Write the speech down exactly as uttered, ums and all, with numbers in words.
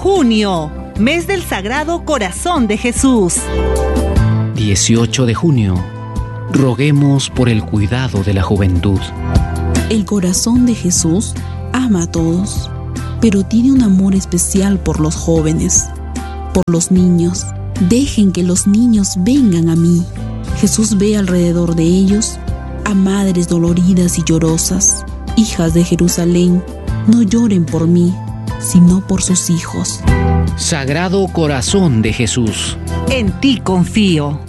Junio, mes del Sagrado Corazón de Jesús. dieciocho de junio. Roguemos por el cuidado de la juventud. El corazón de Jesús ama a todos, pero tiene un amor especial por los jóvenes, por los niños. Dejen que los niños vengan a mí. Jesús ve alrededor de ellos a madres doloridas y llorosas. Hijas de Jerusalén, no lloren por mí, sino por sus hijos. Sagrado Corazón de Jesús. En ti confío.